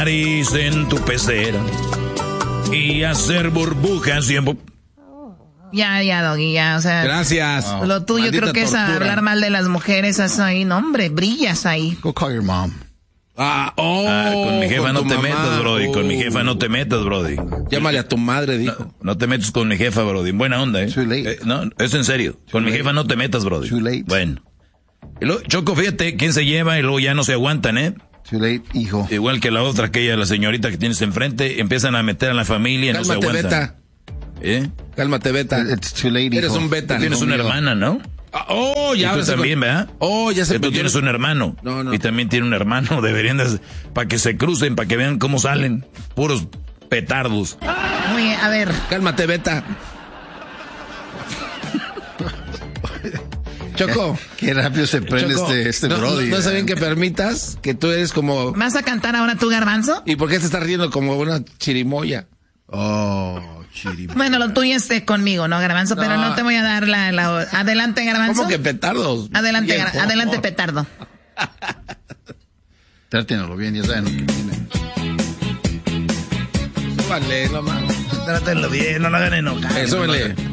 nariz en tu pecera y hacer burbujas y... Ya, Doggy, ya, o sea... Gracias. Lo tuyo Maldita creo que es tortura. hablar mal de las mujeres, eso ahí, no, hombre, brillas ahí. Go call your mom. con mi jefa con no tu te mamá. metas, Brody. Con mi jefa no te metas, Brody. Llámale a tu madre, dijo. No te metas con mi jefa, Brody. Buena onda, Too late. No, es en serio. Con mi jefa no te metas, Brody. Too late. Bueno. Y luego, Choco, fíjate, quién se lleva y luego ya no se aguantan, ¿eh? Too late, hijo. Igual que la otra, la señorita que tienes enfrente, empiezan a meter a la familia y no se Cálmate, aguantan. Beta. Cálmate, Beta. It's too late, hijo. Eres un beta. Tú tienes una hermana, ¿no? Ya. Y tú también, ¿verdad? Ya sé. Tú tienes un hermano. No. Y también tiene un hermano. Deberían para que se crucen, para que vean cómo salen. Puros petardos. Muy bien, a ver. Cálmate, Beta. Choco. Qué rápido se prende Choco, este no, Brody. No está bien que permitas que tú eres como... ¿Vas a cantar ahora tú, Garbanzo? ¿Y por qué te estás riendo como una chirimoya? Chirimoya. Bueno, lo tuyo es conmigo, ¿no, Garbanzo? Pero no te voy a dar la... Adelante, Garbanzo. ¿Cómo que petardos? Adelante, Viejo. adelante, petardo. Trátenlo bien, ya saben lo que tienen. Súbale, no más. Trátenlo bien, no lo hagan enojar. Súbele.